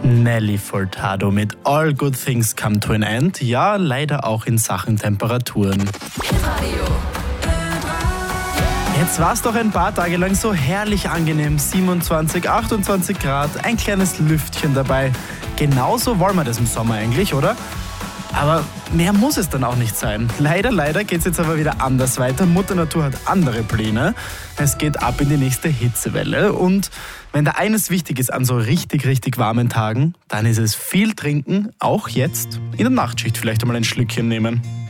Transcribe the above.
Nelly Furtado mit All Good Things Come to an End. Ja, leider auch in Sachen Temperaturen. Jetzt war es doch ein paar Tage lang so herrlich angenehm. 27, 28 Grad, ein kleines Lüftchen dabei. Genauso wollen wir das im Sommer eigentlich, oder? Aber mehr muss es dann auch nicht sein. Leider geht es jetzt aber wieder anders weiter. Mutter Natur hat andere Pläne. Es geht ab in die nächste Hitzewelle. Und wenn da eines wichtig ist an so richtig warmen Tagen, dann ist es viel trinken, auch jetzt in der Nachtschicht vielleicht einmal ein Schlückchen nehmen.